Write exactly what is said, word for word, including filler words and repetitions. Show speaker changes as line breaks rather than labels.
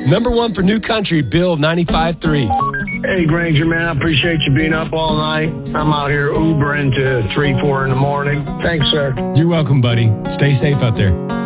Number one for New Country, Bill ninety-five three.
Hey, Granger, man, I appreciate you being up all night. I'm out here Ubering to three, four in the morning. Thanks, sir.
You're welcome, buddy. Stay safe out there.